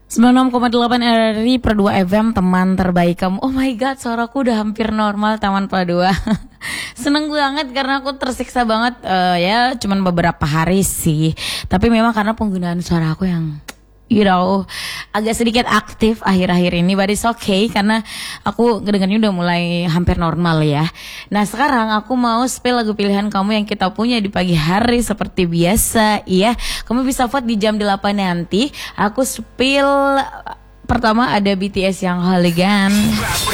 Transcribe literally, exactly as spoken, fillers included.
sembilan puluh enam koma delapan R R I per dua F M, teman terbaik kamu. Oh my god, suaraku udah hampir normal teman per dua. Seneng banget karena aku tersiksa banget uh, ya cuman beberapa hari sih. Tapi memang karena penggunaan suara aku yang you know agak sedikit aktif akhir-akhir ini, but it's okay karena aku kedengarannya udah mulai hampir normal ya. Nah sekarang aku mau spill lagu pilihan kamu yang kita punya di pagi hari seperti biasa ya. Kamu bisa vote di jam delapan nanti. Aku spill pertama ada B T S yang Hooligan.